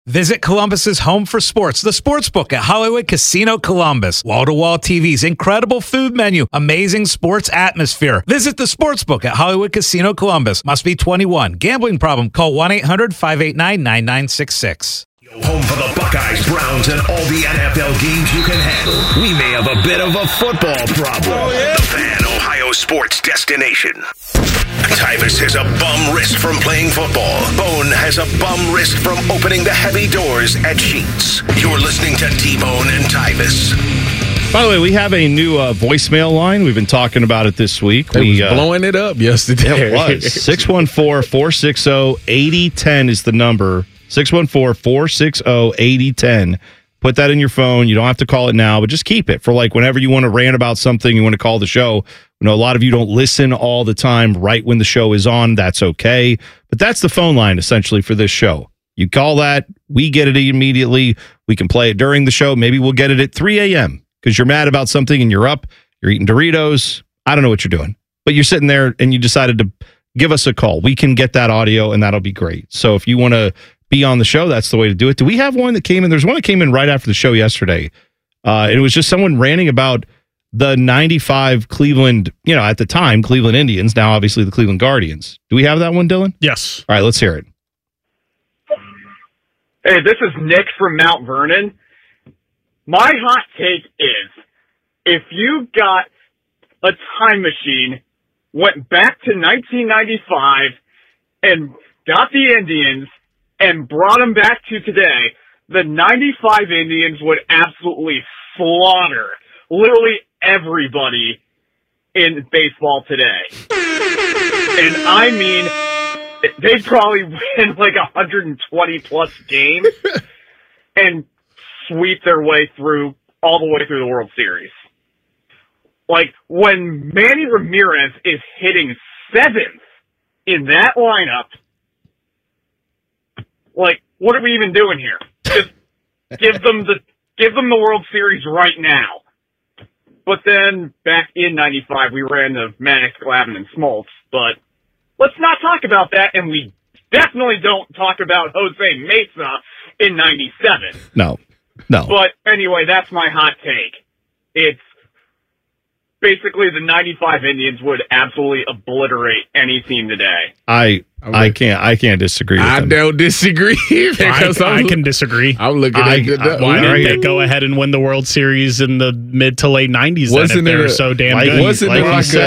Visit Columbus's home for sports, the Sportsbook at Hollywood Casino Columbus. Wall-to-wall TVs, incredible food menu, amazing sports atmosphere. Visit the Sportsbook at Hollywood Casino Columbus. Must be 21. Gambling problem? Call 1-800-589-9966. Home for the Buckeyes, Browns, and all the NFL games you can handle. We may have a bit of a football problem. Oh, yeah. The Fan, Ohio sports destination. Tyvus has a bum wrist from playing football. Bone has a bum wrist from opening the heavy doors at Sheets. You're listening to T-Bone and Tyvus. By the way, we have a new voicemail line. We've been talking about it this week. We was blowing it up yesterday. It was. 614-460-8010 is the number. 614-460-8010. Put that in your phone. You don't have to call it now, but just keep it for like whenever you want to rant about something, you want to call the show. You know, a lot of you don't listen all the time right when the show is on. That's okay. But that's the phone line essentially for this show. You call that, we get it immediately. We can play it during the show. Maybe we'll get it at 3 a.m. because you're mad about something and you're up, you're eating Doritos. I don't know what you're doing, but you're sitting there and you decided to give us a call. We can get that audio and that'll be great. So if you want to be on the show, that's the way to do it. Do we have one that came in? There's one that came in right after the show yesterday. It was just someone ranting about the 95 Cleveland, at the time, Cleveland Indians, now obviously the Cleveland Guardians. Do we have that one, Dylan? Yes. All right, let's hear it. Hey, this is Nick from Mount Vernon. My hot take is, if you got a time machine, went back to 1995, and got the Indians, and brought them back to today, the 95 Indians would absolutely slaughter literally everybody in baseball today. And I mean, they'd probably win like 120 plus games and sweep their way through, all the way through the World Series. Like, when Manny Ramirez is hitting 7th in that lineup, like, what are we even doing here? Just give them the World Series right now. But then back in 95, we ran the Maddox, Glavine, and Smoltz. But let's not talk about that, and we definitely don't talk about Jose Mesa in 97. No. But anyway, that's my hot take. It's basically the 95 Indians would absolutely obliterate any team today. I can't disagree with I them. don't disagree. I can disagree. I'm looking at why didn't they go ahead and win the World Series in the mid to late 90s? Wasn't they were so damn good? Wasn't it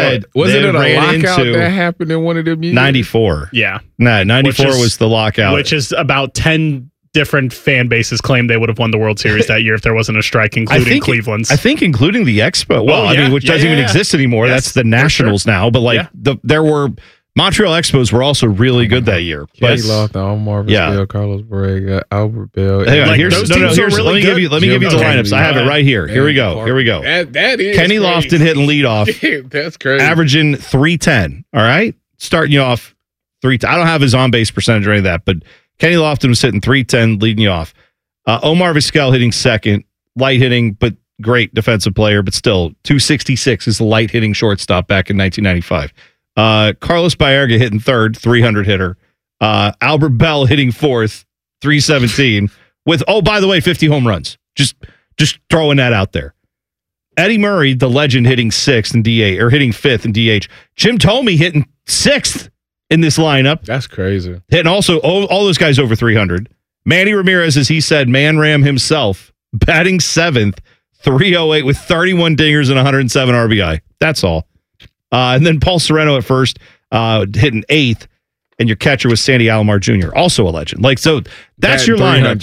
a lockout that happened in one of them years? 94. Yeah. Nah, 94 was the lockout. Which is about 10 different fan bases claimed they would have won the World Series that year if there wasn't a strike, including Cleveland's. I think including the Expo. Well, I mean, which doesn't even exist anymore. Yes, that's the Nationals now. But there were Montreal Expos were also really good that year. Kenny Lofton, Omar Vizquel, Carlos Borrega, Albert Bell. Hang on, let me give you the lineups. I have it right here. Here we go. That is Kenny crazy. Lofton hitting leadoff. That's crazy. Averaging 310. All right, starting you off 310. I don't have his on base percentage or any of that, but Kenny Lofton was hitting 310, leading you off. Omar Vizquel hitting second, light hitting, but great defensive player, but still 266 is the light hitting shortstop back in 1995. Carlos Baerga hitting third, 300 hitter. Albert Bell hitting fourth, 317 with, by the way, 50 home runs. Just throwing that out there. Eddie Murray, the legend, hitting sixth in DH, or hitting fifth in DH. Jim Thome hitting sixth in this lineup. That's crazy. Hitting also all those guys over 300. Manny Ramirez, as he said, Man Ram himself, batting seventh, 308 with 31 dingers and 107 RBI. That's all. And then Paul Sereno at first, hitting eighth, and your catcher was Sandy Alomar Jr., also a legend. So that's your lineup.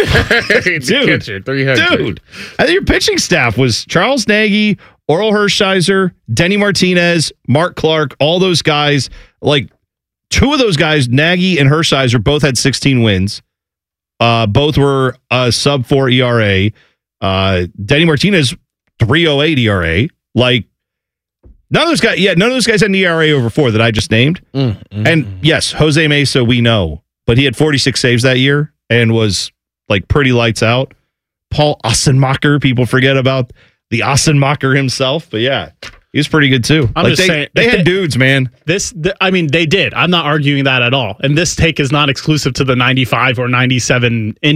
Dude. I think your pitching staff was Charles Nagy, Oral Hershiser, Denny Martinez, Mark Clark, all those guys. Two of those guys, Nagy and Hershiser, both had 16 wins. Both were sub 4 ERA. Denny Martinez, 3.08 ERA. None of those guys had an ERA over 4 that I just named. And yes, Jose Mesa, we know, but he had 46 saves that year and was pretty lights out. Paul Ossenmacher, people forget about the Ossenmacher himself, but yeah. He was pretty good too. I'm just saying they had dudes, man. They did. I'm not arguing that at all. And this take is not exclusive to the 95 or 97